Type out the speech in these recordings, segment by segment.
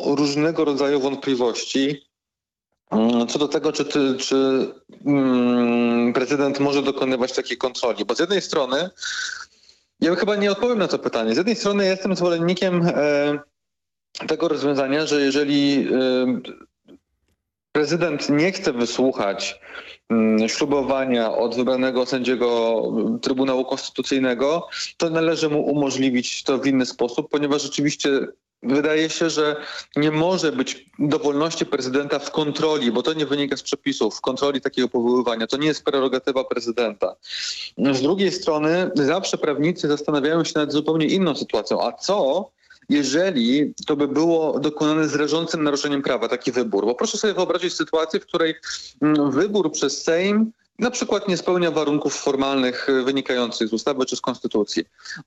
różnego rodzaju wątpliwości co do tego, czy prezydent może dokonywać takiej kontroli. Bo z jednej strony, ja chyba nie odpowiem na to pytanie, z jednej strony jestem zwolennikiem tego rozwiązania, że jeżeli prezydent nie chce wysłuchać ślubowania od wybranego sędziego Trybunału Konstytucyjnego, to należy mu umożliwić to w inny sposób, ponieważ rzeczywiście wydaje się, że nie może być dowolności prezydenta w kontroli, bo to nie wynika z przepisów, w kontroli takiego powoływania. To nie jest prerogatywa prezydenta. Z drugiej strony zawsze prawnicy zastanawiają się nad zupełnie inną sytuacją. A co, jeżeli to by było dokonane z rażącym naruszeniem prawa, taki wybór? Bo proszę sobie wyobrazić sytuację, w której wybór przez Sejm na przykład nie spełnia warunków formalnych wynikających z ustawy czy z konstytucji.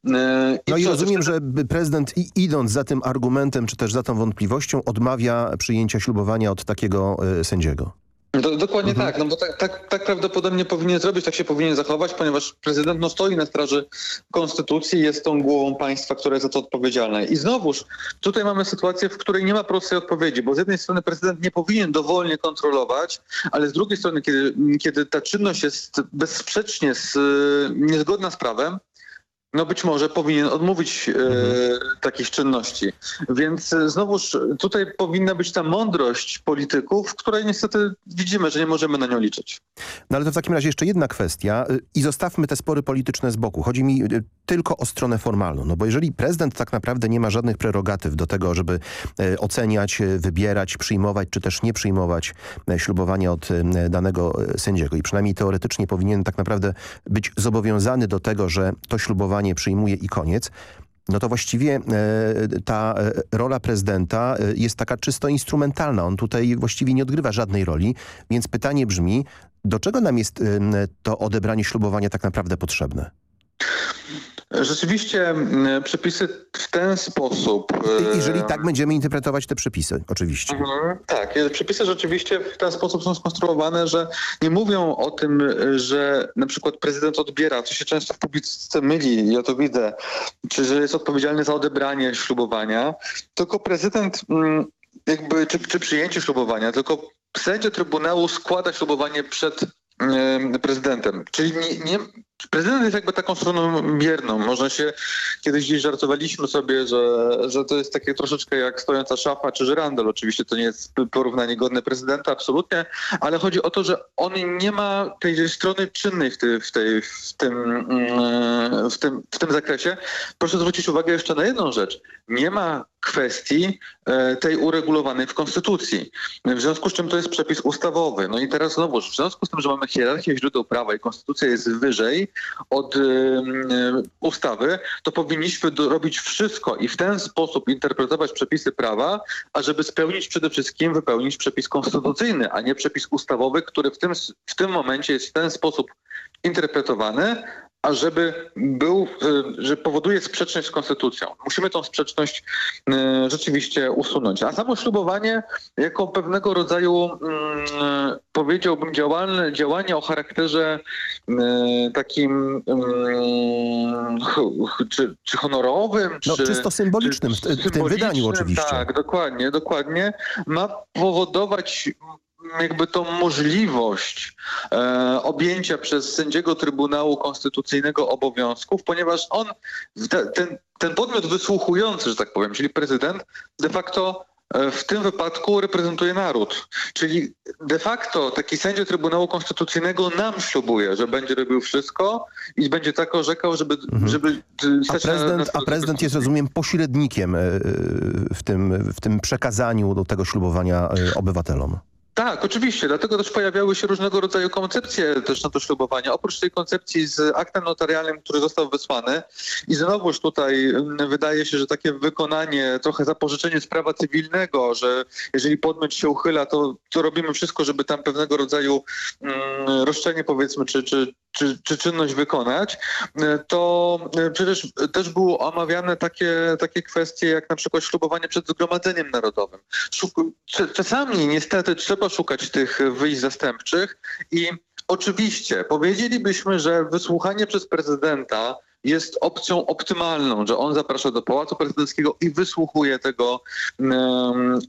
No i rozumiem, że prezydent idąc za tym argumentem, czy też za tą wątpliwością, odmawia przyjęcia ślubowania od takiego sędziego. Dokładnie tak, no bo tak prawdopodobnie powinien zrobić, tak się powinien zachować, ponieważ prezydent stoi na straży konstytucji, jest tą głową państwa, która jest za to odpowiedzialna. I znowuż tutaj mamy sytuację, w której nie ma prostej odpowiedzi, bo z jednej strony prezydent nie powinien dowolnie kontrolować, ale z drugiej strony, kiedy ta czynność jest bezsprzecznie niezgodna z prawem, no być może powinien odmówić takich czynności. Więc znowuż tutaj powinna być ta mądrość polityków, której niestety widzimy, że nie możemy na nią liczyć. No ale to w takim razie jeszcze jedna kwestia i zostawmy te spory polityczne z boku. Chodzi mi tylko o stronę formalną. No bo jeżeli prezydent tak naprawdę nie ma żadnych prerogatyw do tego, żeby oceniać, wybierać, przyjmować czy też nie przyjmować ślubowania od danego sędziego i przynajmniej teoretycznie powinien tak naprawdę być zobowiązany do tego, że to ślubowanie przyjmuje i koniec, no to właściwie ta rola prezydenta jest taka czysto instrumentalna. On tutaj właściwie nie odgrywa żadnej roli, więc pytanie brzmi, do czego nam jest to odebranie ślubowania tak naprawdę potrzebne? Rzeczywiście przepisy w ten sposób... Jeżeli tak będziemy interpretować te przepisy, oczywiście. Tak, przepisy rzeczywiście w ten sposób są skonstruowane, że nie mówią o tym, że na przykład prezydent odbiera, co się często w publicystyce myli, ja to widzę, czy że jest odpowiedzialny za odebranie ślubowania, tylko prezydent czy przyjęcie ślubowania, tylko sędzia Trybunału składa ślubowanie przed prezydentem. Czyli prezydent jest jakby taką stroną bierną. Można się, kiedyś gdzieś żartowaliśmy sobie, że to jest takie troszeczkę jak stojąca szafa czy żyrandol. Oczywiście to nie jest porównanie godne prezydenta, absolutnie, ale chodzi o to, że on nie ma tej strony czynnej w tym zakresie. Proszę zwrócić uwagę jeszcze na jedną rzecz. Nie ma kwestii tej uregulowanej w Konstytucji. W związku z czym to jest przepis ustawowy. No i teraz znowuż, w związku z tym, że mamy hierarchię źródeł prawa i Konstytucja jest wyżej od ustawy, to powinniśmy robić wszystko i w ten sposób interpretować przepisy prawa, ażeby spełnić przede wszystkim, wypełnić przepis konstytucyjny, a nie przepis ustawowy, który w tym momencie jest w ten sposób interpretowany, że powoduje sprzeczność z konstytucją. Musimy tą sprzeczność rzeczywiście usunąć. A samo ślubowanie jako pewnego rodzaju, powiedziałbym, działanie o charakterze takim czy honorowym, czysto symbolicznym w tym wydaniu oczywiście. Tak, dokładnie. Ma powodować jakby tą możliwość objęcia przez sędziego Trybunału Konstytucyjnego obowiązków, ponieważ on, ten podmiot wysłuchujący, że tak powiem, czyli prezydent, de facto w tym wypadku reprezentuje naród. Czyli de facto taki sędzia Trybunału Konstytucyjnego nam ślubuje, że będzie robił wszystko i będzie tak orzekał, żeby stać A prezydent jest, rozumiem, pośrednikiem w tym przekazaniu do tego ślubowania obywatelom. Tak, oczywiście. Dlatego też pojawiały się różnego rodzaju koncepcje też na to ślubowanie. Oprócz tej koncepcji z aktem notarialnym, który został wysłany. I znowuż tutaj wydaje się, że takie wykonanie, trochę zapożyczenie z prawa cywilnego, że jeżeli podmiot się uchyla, to robimy wszystko, żeby tam pewnego rodzaju roszczenie, powiedzmy, czy czynność wykonać, to przecież też były omawiane takie kwestie jak na przykład ślubowanie przed Zgromadzeniem Narodowym. Czasami niestety trzeba szukać tych wyjść zastępczych i oczywiście powiedzielibyśmy, że wysłuchanie przez prezydenta jest opcją optymalną, że on zaprasza do Pałacu Prezydenckiego i wysłuchuje tego